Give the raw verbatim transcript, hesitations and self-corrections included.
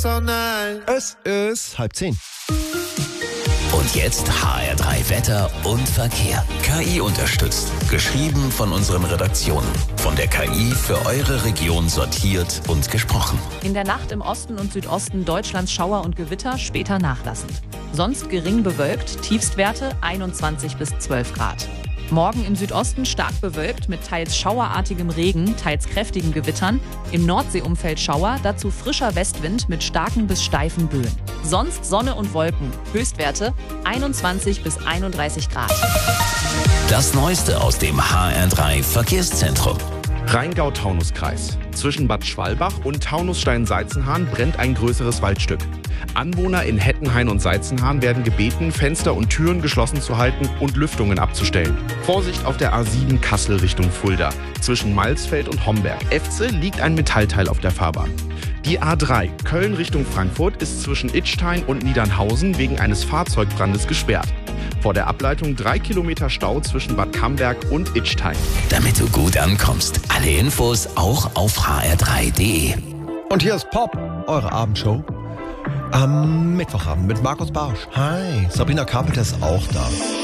Es ist halb zehn. Und jetzt H R drei Wetter und Verkehr. K I unterstützt. Geschrieben von unseren Redaktionen. Von der K I für eure Region sortiert und gesprochen. In der Nacht im Osten und Südosten Deutschlands Schauer und Gewitter, später nachlassend. Sonst gering bewölkt, Tiefstwerte einundzwanzig bis zwölf Grad. Morgen im Südosten stark bewölkt mit teils schauerartigem Regen, teils kräftigen Gewittern. Im Nordseeumfeld Schauer, dazu frischer Westwind mit starken bis steifen Böen. Sonst Sonne und Wolken. Höchstwerte einundzwanzig bis einunddreißig Grad. Das Neueste aus dem H R drei Verkehrszentrum. Rheingau-Taunus-Kreis. Zwischen Bad Schwalbach und Taunusstein-Seizenhahn brennt ein größeres Waldstück. Anwohner in Hettenhain und Seizenhahn werden gebeten, Fenster und Türen geschlossen zu halten und Lüftungen abzustellen. Vorsicht auf der A sieben Kassel Richtung Fulda. Zwischen Malsfeld und Homberg. Efze liegt ein Metallteil auf der Fahrbahn. Die A drei Köln Richtung Frankfurt ist zwischen Idstein und Niedernhausen wegen eines Fahrzeugbrandes gesperrt. Vor der Ableitung drei Kilometer Stau zwischen Bad Camberg und Idstein. Damit du gut ankommst. Alle Infos auch auf h r drei punkt d e. Und hier ist Pop, eure Abendshow. Am Mittwochabend mit Markus Barsch. Hi, Sabrina Carpenter ist auch da.